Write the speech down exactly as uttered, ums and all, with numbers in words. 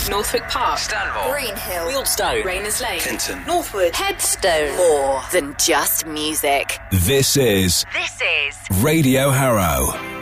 Northwick Park, Stanmore, Greenhill, Wealdstone, Rayners Lane, Clinton, Northwood, Headstone. More than just music. This is This is Radio Harrow.